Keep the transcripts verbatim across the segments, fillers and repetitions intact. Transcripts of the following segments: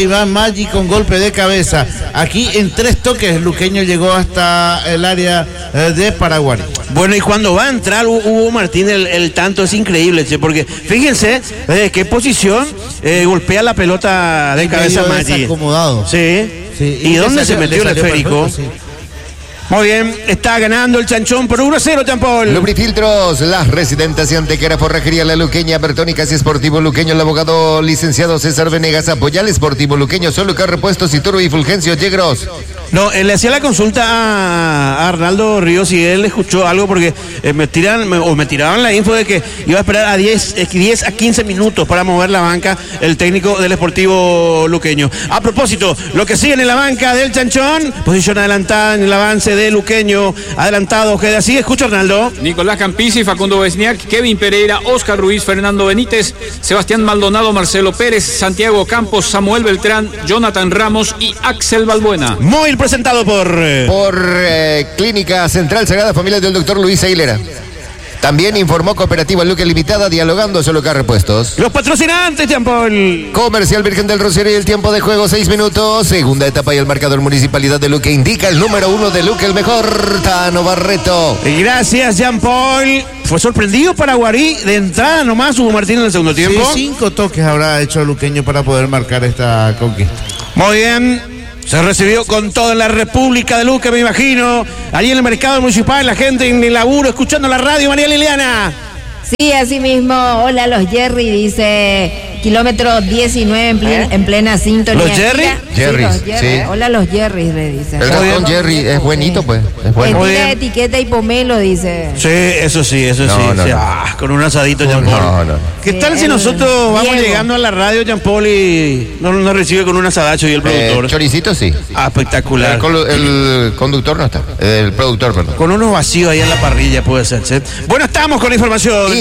Iván Maggi con golpe de cabeza. Aquí en tres toques Luqueño llegó hasta el área eh, de Paraguay. Bueno, y cuando va a entrar Hugo Martín, el, el tanto es increíble, che, porque fíjense de qué posición eh, golpea la pelota de cabeza Maggi. Acomodado. Sí. sí. ¿Y, ¿Y dónde se metió el esférico? Perfecto, sí. Muy bien, está ganando el Chanchón por uno a cero, Champol. Lubrifiltros, las residentes y Antequera, Forrajería La Luqueña, Bertónicas y Esportivo Luqueño, el abogado licenciado César Venegas, Apoyal Esportivo Luqueño, Solucar Repuestos y Turbo y Fulgencio Yegros. No, él le hacía la consulta a, a Arnaldo Ríos y él escuchó algo porque eh, me tiran me, o me tiraban la info de que iba a esperar a diez a quince minutos para mover la banca el técnico del Esportivo Luqueño. A propósito, lo que sigue en la banca del Chanchón, posición adelantada en el avance de Luqueño, adelantado, queda así, escucha Arnaldo. Nicolás Campisi, Facundo Besniak, Kevin Pereira, Oscar Ruiz, Fernando Benítez, Sebastián Maldonado, Marcelo Pérez, Santiago Campos, Samuel Beltrán, Jonathan Ramos y Axel Balbuena. Muy presentado por... Por eh, Clínica Central Sagrada Familia del doctor Luis Aguilera. También informó Cooperativa Luque Limitada, dialogando Solucar Repuestos. Los patrocinantes, Jean-Paul. Comercial Virgen del Rosario y el tiempo de juego, seis minutos. Segunda etapa y el marcador Municipalidad de Luque indica el número uno de Luque, el mejor, Tano Barreto. Gracias, Jean-Paul. Fue sorprendido Paraguarí de entrada nomás Hugo Martín en el segundo tiempo. Sí, cinco toques habrá hecho Luqueño para poder marcar esta conquista. Muy bien. Se recibió con toda la República de Luque, me imagino. Allí en el mercado municipal, la gente en el laburo, escuchando la radio, María Liliana. Sí, así mismo. Hola, los Jerry, dice kilómetro diecinueve en, plen, ¿Eh? en plena sintonía. ¿Los Jerry? Jerry, sí, Jerry. sí. Hola, los Jerry, le dice. El ratón Jerry es buenito, pues. Es bueno. Tiene etiqueta y pomelo, dice. Sí, eso sí, eso no, sí. No, sí. no. Ah, con un asadito, Jean Paul. No, no. ¿Qué tal sí, si nosotros vamos Diego. llegando a la radio, Jean Paul, y nos, nos recibe con un asadacho y el productor? Eh, choricito, sí. Ah, espectacular. El, el conductor no está. El productor, perdón. Con unos vacíos ahí en la parrilla, puede ser, ¿sí? Bueno, estamos con la información.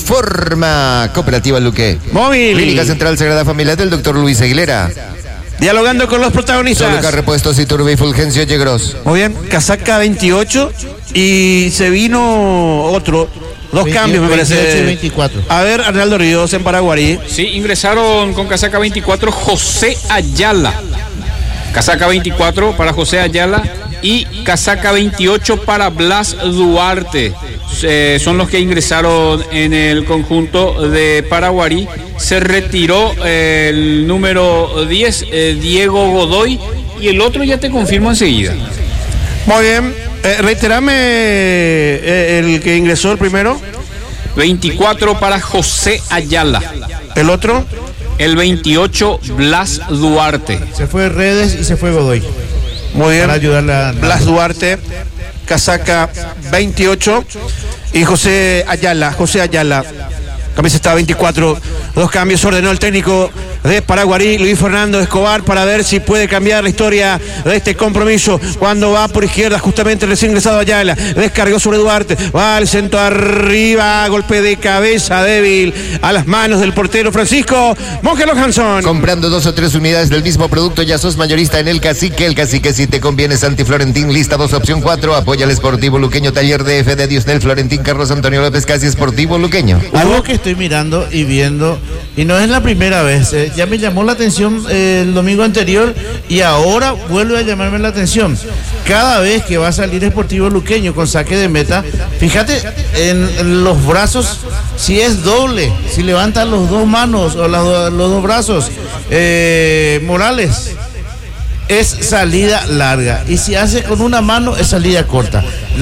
Informa Cooperativa Luque. Móvil. Clínica Central Sagrada Familia del doctor Luis Aguilera. Dialogando con los protagonistas. Solucar Repuestos y Turbo y Fulgencio Yegros. Muy bien, casaca veintiocho y se vino otro. Dos veintiocho, cambios, me parece. veintiocho y veinticuatro. A ver, Arnaldo Ríos en Paraguarí. Sí, ingresaron con casaca veinticuatro José Ayala. Casaca veinticuatro para José Ayala y casaca veintiocho para Blas Duarte. Eh, son los que ingresaron en el conjunto de Paraguarí. Se retiró eh, el número diez, eh, Diego Godoy, y el otro ya te confirmo enseguida. Muy bien, eh, reiterame eh, el que ingresó el primero. veinticuatro para José Ayala. ¿El otro? El veintiocho, Blas Duarte. Se fue Redes y se fue Godoy. Muy bien. Para ayudarle a... Blas Duarte, casaca veintiocho, y José Ayala, José Ayala, camiseta veinticuatro. Dos cambios ordenó el técnico de Paraguarí, Luis Fernando Escobar, para ver si puede cambiar la historia de este compromiso. Cuando va por izquierda, justamente el recién ingresado Ayala, descargó sobre Duarte, va al centro arriba, golpe de cabeza débil a las manos del portero Francisco Monjelo Hanson. Comprando dos o tres unidades del mismo producto, ya sos mayorista en el Cacique. El Cacique, si te conviene, Santi Florentín, lista dos, opción cuatro. Apoya al Esportivo Luqueño, Taller de F de Diosnel Florentín, Carlos Antonio López Casi, Esportivo Luqueño. Algo que estoy mirando y viendo, y no es la primera vez, eh, ya me llamó la atención eh, el domingo anterior y ahora vuelve a llamarme la atención. Cada vez que va a salir Esportivo Luqueño con saque de meta, fíjate en, en los brazos, si es doble, si levantan los dos manos o las, los dos brazos, eh, Morales, es salida larga, y si hace con una mano es salida corta.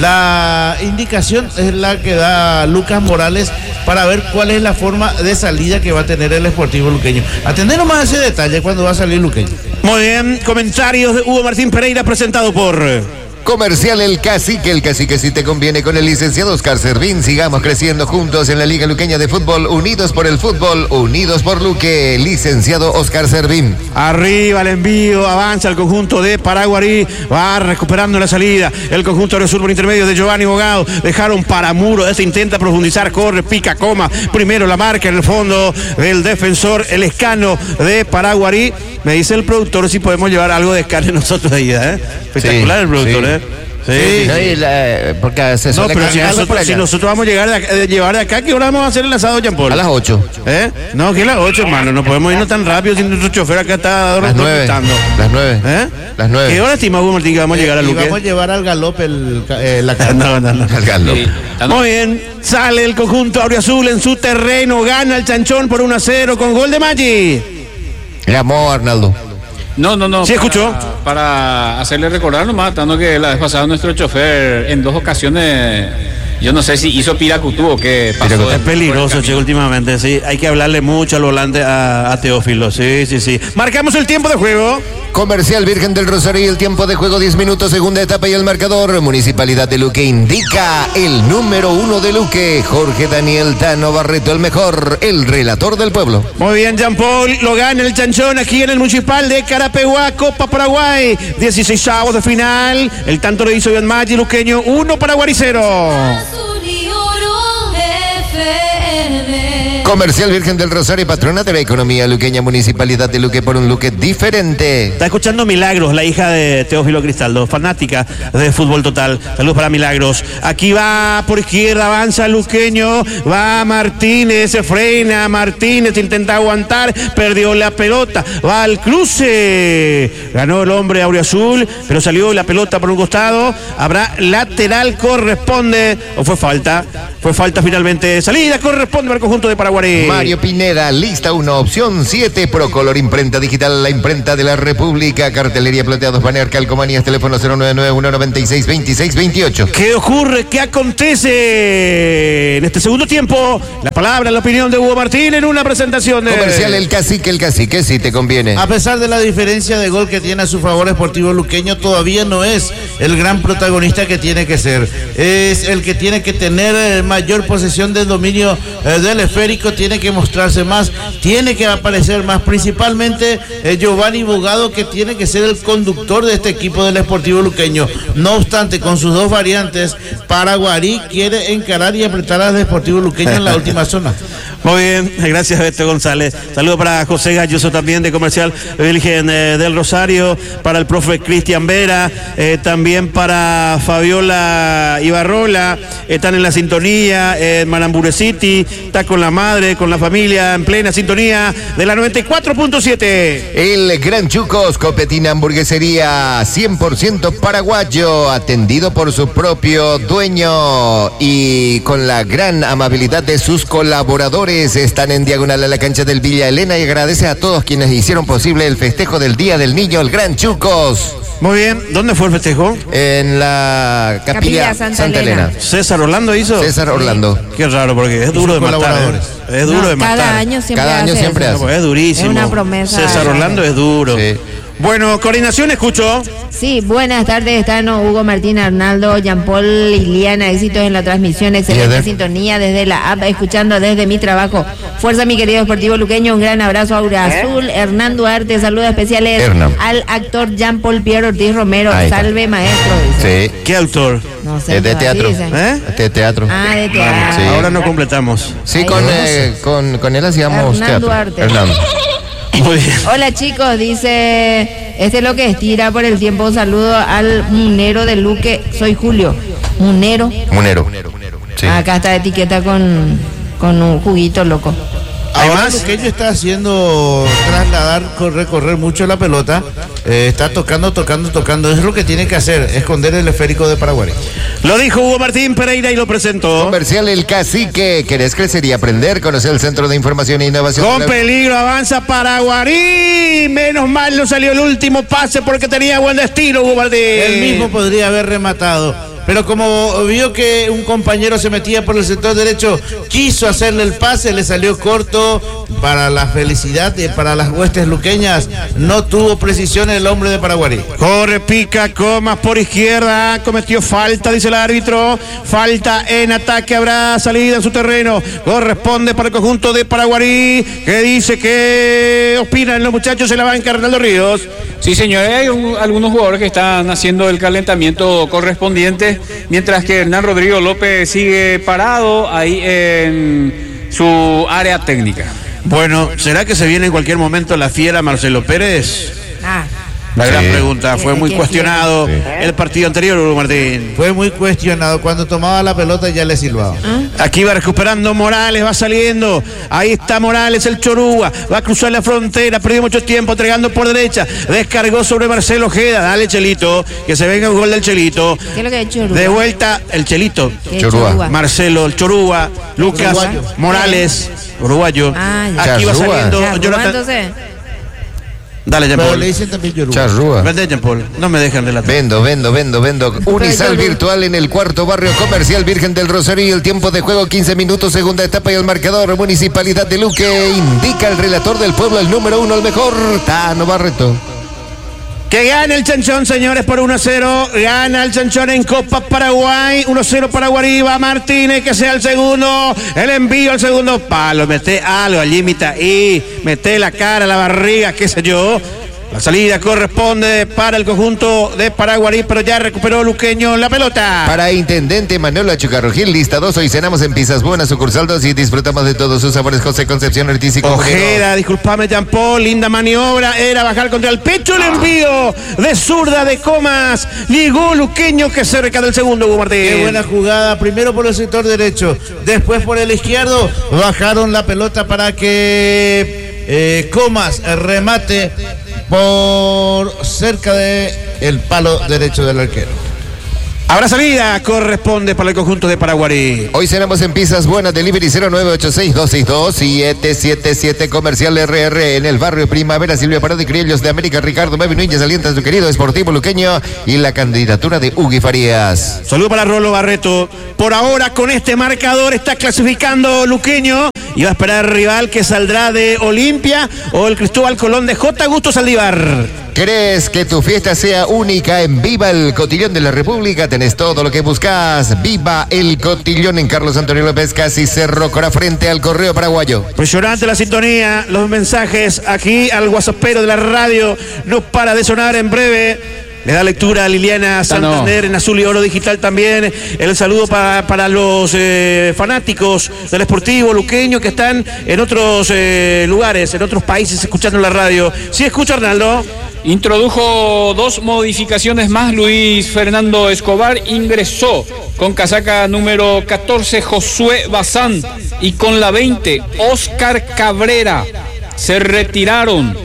La indicación es la que da Lucas Morales para ver cuál es la forma de salida que va a tener el Esportivo Luqueño. Atender nomás ese detalle cuando va a salir Luqueño. Muy bien, comentarios de Hugo Martín Pereira, presentado por... Comercial El Cacique, el Cacique si te conviene, con el licenciado Oscar Servín. Sigamos creciendo juntos en la Liga Luqueña de Fútbol, unidos por el fútbol, unidos por Luque. Licenciado Oscar Servín. Arriba el envío, avanza el conjunto de Paraguarí, va recuperando la salida. El conjunto de sur por intermedio de Giovanni Bogado, dejaron para Muro, este intenta profundizar, corre, pica, coma. Primero la marca en el fondo del defensor, el escano de Paraguarí. Me dice el productor si podemos llevar algo de carne nosotros ahí, ¿eh? Espectacular sí, el productor, sí. ¿eh? Sí, ¿no? Y la- porque se No, suele pero si cambiar por nosotros, allá. si nosotros vamos a llegar de acá- de llevar de acá, ¿qué hora vamos a hacer el asado, Jean Paul? A las ocho. ¿Eh? No, que a las ocho, hermano. No podemos irnos tan rápido si nuestro chofer acá está Las nueve. protestando. Las nueve. ¿Eh? Las nueve. ¿Qué hora estima Hugo Martín que vamos a llegar a Y Luque? vamos a llevar al galope el, ca- eh, la carne. No, no, no. Al galo. Sí, está- Muy bien, sale el conjunto auriazul en su terreno, gana el Chanchón por uno a cero con gol de Maggi. Llamó Arnaldo. No, no, no. Sí, para- escuchó. Para hacerle recordar nomás, dando que la vez pasada nuestro chofer en dos ocasiones, yo no sé si hizo piracutú o qué pasó. Piracutú. Es peligroso, che, últimamente, sí. Hay que hablarle mucho al volante a, a Teófilo, sí, sí, sí. Marcamos el tiempo de juego. Comercial Virgen del Rosario y el tiempo de juego diez minutos, segunda etapa y el marcador. Municipalidad de Luque indica el número uno de Luque, Jorge Daniel Tano Barreto, el mejor, el relator del pueblo. Muy bien, Jean Paul, lo gana el Chanchón aquí en el Municipal de Carapeguá, Copa Paraguay. dieciseisavos de final, el tanto lo hizo Iván Maggi, luqueño, uno Paraguay cero. Azul y oro F M. Comercial Virgen del Rosario y patrona de la economía luqueña, Municipalidad de Luque por un Luque diferente. Está escuchando Milagros, la hija de Teófilo Cristaldo, fanática de fútbol total. Saludos para Milagros. Aquí va por izquierda, avanza Luqueño, va Martínez, se frena Martínez, intenta aguantar, perdió la pelota, va al cruce. Ganó el hombre auriazul, pero salió la pelota por un costado. Habrá lateral, corresponde, o fue falta. Fue falta finalmente. Salida corresponde al conjunto de Paraguay. Mario Pineda, lista uno, opción siete, Procolor, imprenta digital, la imprenta de la República, cartelería, plateados, banner, calcomanías, teléfono cero nueve nueve uno nueve seis dos seis dos ocho. ¿Qué ocurre? ¿Qué acontece en este segundo tiempo? La palabra, la opinión de Hugo Martín en una presentación de... Comercial El Cacique, el Cacique, si te conviene. A pesar de la diferencia de gol que tiene a su favor Sportivo Luqueño, todavía no es el gran protagonista que tiene que ser. Es el que tiene que tener eh, mayor posesión del dominio eh, del esférico, tiene que mostrarse más, tiene que aparecer más, principalmente eh, Giovanni Bogado, que tiene que ser el conductor de este equipo del Sportivo Luqueño. No obstante, con sus dos variantes, Paraguarí quiere encarar y apretar al Sportivo Luqueño en la última zona. Muy bien, gracias Beto González. Saludo para José Galloso también de Comercial Virgen eh, del Rosario, para el profe Cristian Vera, eh, también para Fabiola Ibarrola, están en la sintonía, eh, Marambure City, está con la madre, con la familia, en plena sintonía de la noventa y cuatro punto siete. El Gran Chucos, copetina hamburguesería cien por ciento paraguayo, atendido por su propio dueño y con la gran amabilidad de sus colaboradores. Están en diagonal a la cancha del Villa Elena y agradece a todos quienes hicieron posible el festejo del Día del Niño, el Gran Chucos, Muy bien, ¿dónde fue el festejo? en la capilla, Capilla Santa Santa, Elena. Elena. César Orlando hizo. César Orlando. Qué raro, porque es duro de matar. colaboradores. ¿eh? Es duro No, de matar. cada año siempre Cada año hace siempre eso. hace. No, pues es durísimo. Es una promesa. César Orlando es duro. Sí. Bueno, coordinación, escucho. Sí, buenas tardes, están Hugo Martín, Arnaldo, Jean Paul, Liliana, éxitos en la transmisión, excelente Bien, ¿eh? sintonía desde la app, escuchando desde mi trabajo. Fuerza, mi querido Sportivo Luqueño, un gran abrazo a Aura Azul, Hernán Duarte, saludos especiales Hernán. al actor Jean Paul Pierre Ortiz Romero, Ahí está. salve maestro, dice. Sí. ¿Qué autor? No sé, Es de así teatro. dice. ¿Eh? De teatro. Ah, de teatro. Sí. Ahora no completamos. Sí, Ahí con, vamos. eh, con, con él hacíamos Hernán teatro. Duarte. Hernán. Muy bien. Hola chicos, dice, este es lo que estira por el tiempo, un saludo al munero de Luque, soy Julio, munero, Munero. Sí. acá está etiqueta con, con un juguito loco. ¿Hay Ahora más? Luqueño está haciendo trasladar, cor- recorrer mucho la pelota, eh, está tocando, tocando, tocando, es lo que tiene que hacer, esconder el esférico de Paraguay. Lo dijo Hugo Martín Pereira y lo presentó. Comercial El Cacique. ¿Querés crecer y aprender? Conocer el Centro de Información e Innovación. Con peligro avanza Paraguarí. Menos mal no salió el último pase porque tenía buen destino Hugo Martín. Él mismo podría haber rematado. Pero como vio que un compañero se metía por el sector derecho, quiso hacerle el pase, le salió corto. Para la felicidad de para las huestes luqueñas, no tuvo precisión el hombre de Paraguay. Corre, pica, comas por izquierda, cometió falta, dice el árbitro, falta en ataque, habrá salida en su terreno, corresponde para el conjunto de Paraguarí, que dice que opinan los muchachos en la banca, Arnaldo Ríos. Sí, señores, hay un- algunos jugadores que están haciendo el calentamiento correspondiente, mientras que Hernán Rodrigo López sigue parado ahí en su área técnica. Bueno, ¿será que se viene en cualquier momento la fiera Marcelo Pérez? Ah, La Sí. gran pregunta, fue ¿Qué- muy qué cuestionado quiere? el partido anterior, Hugo Martín. Fue muy cuestionado. Cuando tomaba la pelota ya le silbaba. Aquí va recuperando Morales, va saliendo. Ahí está Morales, el Chorúa. Va a cruzar la frontera, perdió mucho tiempo, entregando por derecha. Descargó sobre Marcelo Ojeda. Dale, Chelito, que se venga un gol del Chelito. ¿Qué es lo que ha hecho Uruguay? De vuelta, el Chelito. ¿Qué Chorúa. Chorúa? Marcelo, el Chorúa. Lucas Uruguayo. Morales, uruguayo. Ah, ya. Aquí va Charrúa. saliendo Ya, Rubén, Jonathan. entonces, Dale, Jean Pero Paul. le dicen también Yoruba. Charrúa. Vende, Jean Paul. No me dejan relatar. Vendo, vendo, vendo, vendo. Unisal virtual en el cuarto barrio comercial Virgen del Rosario. El tiempo de juego quince minutos, segunda etapa y el marcador. Municipalidad de Luque indica el relator del pueblo, el número uno, el mejor, Tano Barreto. Que gana el Chanchón, señores, por uno a cero. Gana el Chanchón en Copa Paraguay. uno a cero para Guariba. Martínez, que sea el segundo. El envío al segundo palo. Mete algo allí, mitad y mete la cara, la barriga, qué sé yo. La salida corresponde para el conjunto de Paraguarí, pero ya recuperó Luqueño la pelota. Para Intendente Manuel Achucarrojil, lista dos. Hoy cenamos en Pizzas Buenas, sucursal dos y disfrutamos de todos sus sabores. José Concepción Ortiz y compañeros. Ojeda, disculpame, Jean Paul, linda maniobra, era bajar contra el pecho el envío de zurda de Comas. Llegó Luqueño que cerca del segundo, Hugo Martín. Qué buena jugada, primero por el sector derecho, después por el izquierdo, bajaron la pelota para que eh, Comas remate por cerca de el palo derecho del arquero. Habrá salida, corresponde para el conjunto de Paraguarí. Hoy cenamos en Pizzas Buenas, delivery cero nueve ocho seis dos seis dos siete siete siete, comercial R R en el barrio Primavera. Silvia Parado y Criollos de América, Ricardo Mevi Núñez alienta a su querido Sportivo Luqueño y la candidatura de Hugo Farías. Saludo para Rolo Barreto. Por ahora con este marcador está clasificando Luqueño y va a esperar rival que saldrá de Olimpia o el Cristóbal Colón de J. Augusto Saldívar. ¿Querés que tu fiesta sea única en Viva el Cotillón de la República? Tenés todo lo que buscas. Viva el Cotillón en Carlos Antonio López, casi Cerro Cora, frente al Correo Paraguayo. Impresionante la sintonía, los mensajes aquí al WhatsAppero de la radio. No para de sonar en breve. Le da lectura a Liliana Santander en Azul y Oro Digital también. El saludo para, para los eh, fanáticos del Sportivo Luqueño que están en otros eh, lugares, en otros países escuchando la radio. Sí, escucha, Arnaldo. Introdujo dos modificaciones más. Luis Fernando Escobar ingresó con casaca número catorce Josué Bazán y con la veinte Oscar Cabrera. Se retiraron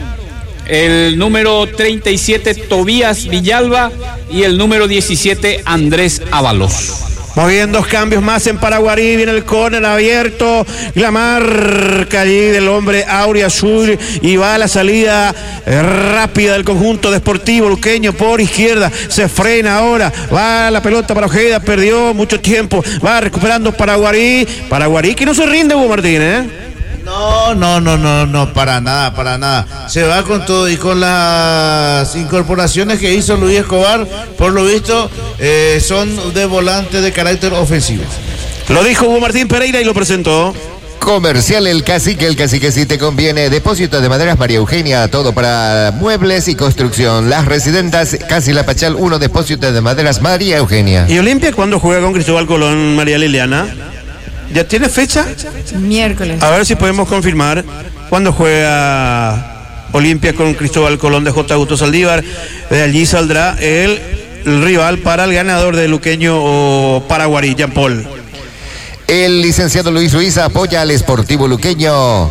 el número treinta y siete Tobías Villalba y el número diecisiete Andrés Ábalos. Muy bien, dos cambios más en Paraguarí. Viene el córner abierto. La marca allí del hombre Aurea Azul. Y va a la salida eh, rápida del conjunto de Sportivo Luqueño por izquierda. Se frena ahora. Va la pelota para Ojeda. Perdió mucho tiempo. Va recuperando Paraguarí. Paraguarí que no se rinde, Hugo Martín, ¿eh? No, no, no, no, no, para nada, para nada. Se va con todo y con las incorporaciones que hizo Luis Escobar, por lo visto, eh, son de volante de carácter ofensivo. Lo dijo Hugo Martín Pereira y lo presentó. Comercial El Cacique, el Cacique sí te conviene. Depósito de maderas María Eugenia, todo para muebles y construcción. Las residentas Casi La Pachal uno, depósito de maderas María Eugenia. ¿Y Olimpia cuándo juega con Cristóbal Colón, María Liliana? ¿Ya tiene fecha? miércoles. A ver si podemos confirmar cuándo juega Olimpia con Cristóbal Colón de J. Augusto Saldívar. De allí saldrá el, el rival para el ganador de Luqueño o Paraguarí, Jean Paul. El licenciado Luis Ruiz apoya al Sportivo Luqueño.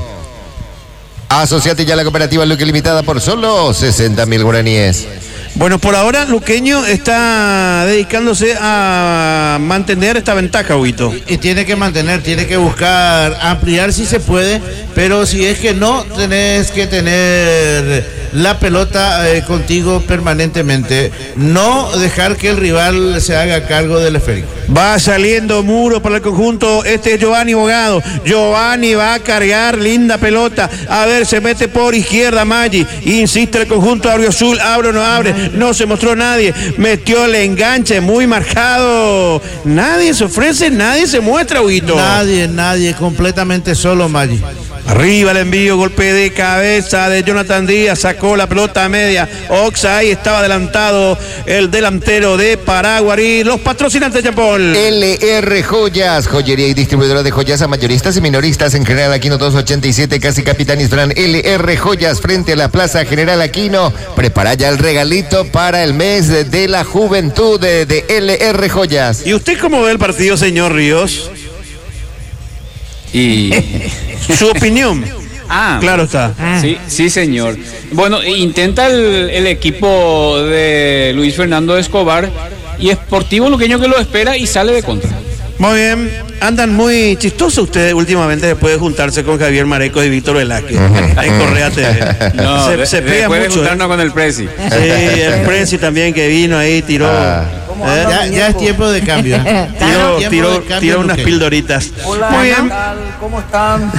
Asociate ya a la cooperativa Luque Limitada por solo sesenta mil guaraníes. Bueno, por ahora Luqueño está dedicándose a mantener esta ventaja, Huito. Y tiene que mantener, tiene que buscar ampliar si se puede, pero si es que no, tenés que tener la pelota eh, contigo permanentemente. No dejar que el rival se haga cargo del esférico. Va saliendo Muro para el conjunto. Este es Giovanni Bogado. Giovanni va a cargar, linda pelota. A ver, se mete por izquierda Maggi. Insiste el conjunto Aureo Azul. Abre o no abre. No se mostró nadie. Metió el enganche muy marcado. Nadie se ofrece, nadie se muestra, Huguito. Nadie, nadie, completamente solo Maggi. Arriba el envío, golpe de cabeza de Jonathan Díaz, sacó la pelota a media. Oxa, ahí estaba adelantado el delantero de Paraguarí. Los patrocinantes, Jean-Paul. L R Joyas, joyería y distribuidora de joyas a mayoristas y minoristas en General Aquino doscientos ochenta y siete, casi Capitán Isbrán. L R Joyas, frente a la Plaza General Aquino. Prepara ya el regalito para el mes de, de la juventud de, de L R Joyas. ¿Y usted cómo ve el partido, señor Ríos? Y Su opinión. ah, Claro está. sí, sí, señor. Bueno, intenta el, el equipo de Luis Fernando Escobar y Sportivo Luqueño que lo espera y sale de contra. Muy bien, andan muy chistosos ustedes últimamente después de juntarse con Javier Mareco y Víctor Velázquez en Correa T V. No, se, de, se pega después de mucho. juntarnos con el Prezi. Sí, el Prezi también que vino ahí, tiró, Ah. ¿eh? Ya, ya es tiempo de cambio. ¿eh? tiró, Tiempo tiró, de cambio, tiró unas Luqueño. pildoritas. Hola, Muy ¿qué bien, tal? ¿Cómo están?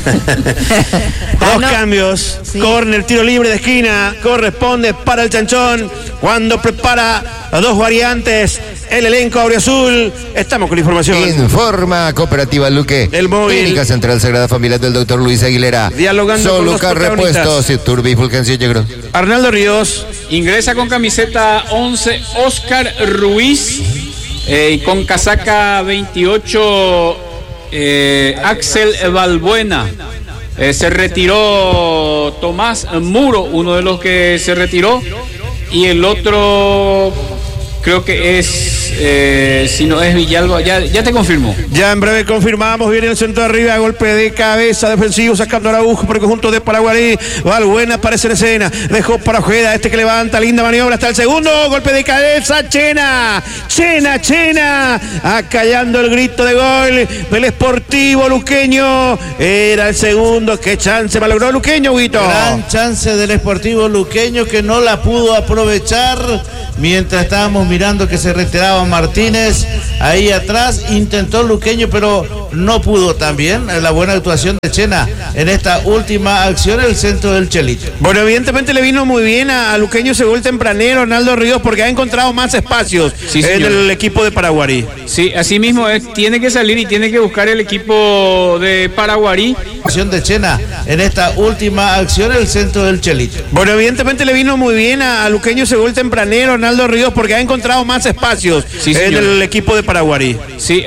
dos no. cambios. Sí. Corner, tiro libre de esquina, corresponde para el Chanchón. Cuando prepara dos variantes, el elenco auriazul. Estamos con información. Informa Cooperativa Luque. El móvil. Clínica Central Sagrada Familia del doctor Luis Aguilera. Dialogando con los Soluca protagonistas. Repuestos, Turbi y Fulgencio Yegro. Arnaldo Ríos. Ingresa con camiseta once Oscar Ruiz eh, y con casaca veintiocho eh, Axel Balbuena. Eh, se retiró Tomás Muro, uno de los que se retiró, y el otro creo que es, eh, si no es Villalba, ya, ya te confirmo. Ya en breve confirmamos, viene el centro de arriba, golpe de cabeza defensivo, sacando a Araujo por el conjunto de Paraguarí. Valbuena aparece en escena, dejó para Ojeda, este que levanta, linda maniobra hasta el segundo, golpe de cabeza, Chena, Chena, Chena, acallando el grito de gol del Sportivo Luqueño, era el segundo, qué chance malogró Luqueño, Guito. Gran chance del Sportivo Luqueño que no la pudo aprovechar mientras estábamos mirando que se retiraba Martínez. Ahí atrás intentó Luqueño, pero no pudo también. La buena actuación de Chena en esta última acción en el centro del Chelito. Bueno, evidentemente le vino muy bien a, a Luqueño ese gol tempranero, Arnaldo Ríos, porque ha encontrado más espacios Sí, en señor. el equipo de Paraguarí. Sí, así mismo es, tiene que salir y tiene que buscar el equipo de Paraguarí. Acción de Chena en esta última acción en el centro del Chelito. Bueno, evidentemente le vino muy bien a, a Luqueño ese gol tempranero, Arnaldo Ríos, porque ha encontrado más espacios Sí, en señor. el equipo de Paraguarí. Sí,